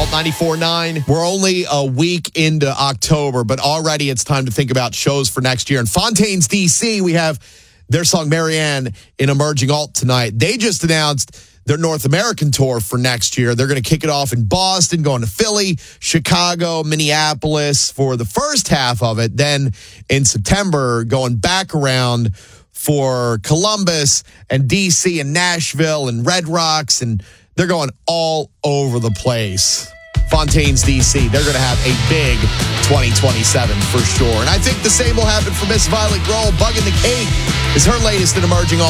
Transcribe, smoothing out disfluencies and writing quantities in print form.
Alt 94.9. We're only a week into October, but already it's time to think about shows for next year. In Fontaines, D.C., we have their song Marianne in Emerging Alt tonight. They just announced their North American tour for next year. They're going to kick it off in Boston, going to Philly, Chicago, Minneapolis for the first half of it. Then in September, going back around for Columbus and D.C. and Nashville and Red Rocks, and they're going all over the place. Fontaines, D.C., they're going to have a big 2027 for sure. And I think the same will happen for Miss Violet Grohl. Bugging the Cake is her latest in Emerging Alt.